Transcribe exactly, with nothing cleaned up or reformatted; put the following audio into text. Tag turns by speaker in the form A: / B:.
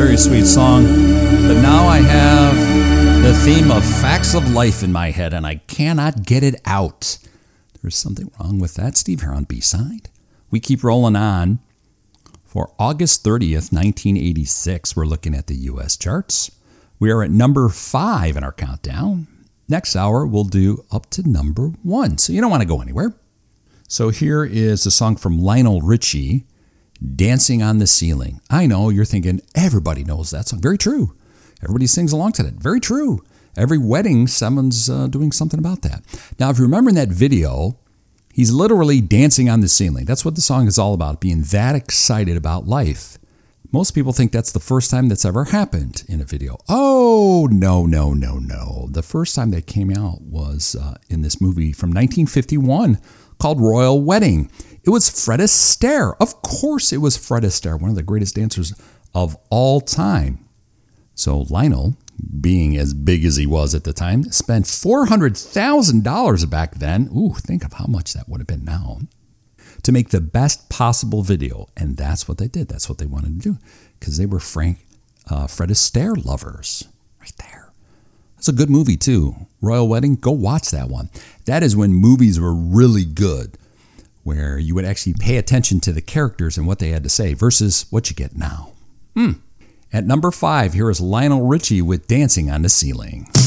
A: very sweet song. But now I have the theme of Facts of Life in my head, and I cannot get it out. There's something wrong with that. Steve here on B-Side. We keep rolling on. For August thirtieth, nineteen eighty-six, we're looking at the U S charts. We are at number five in our countdown. Next hour, we'll do up to number one. So you don't want to go anywhere. So here is a song from Lionel Richie, Dancing on the Ceiling. I know you're thinking, everybody knows that song. Very true. Everybody sings along to that. Very true. Every wedding, someone's uh, doing something about that. Now, if you remember in that video, he's literally dancing on the ceiling. That's what the song is all about, being that excited about life. Most people think that's the first time that's ever happened in a video. Oh, no, no, no, no. The first time that came out was uh, in this movie from nineteen fifty-one called Royal Wedding. It was Fred Astaire. Of course it was Fred Astaire, one of the greatest dancers of all time. So Lionel, being as big as he was at the time, spent four hundred thousand dollars back then. Ooh, think of how much that would have been now. To make the best possible video. And that's what they did. That's what they wanted to do. Because they were Frank, uh, Fred Astaire lovers. Right there. That's a good movie too. Royal Wedding, go watch that one. That is when movies were really good. Where you would actually pay attention to the characters and what they had to say versus what you get now. Hmm. At number five, here is Lionel Richie with Dancing on the Ceiling.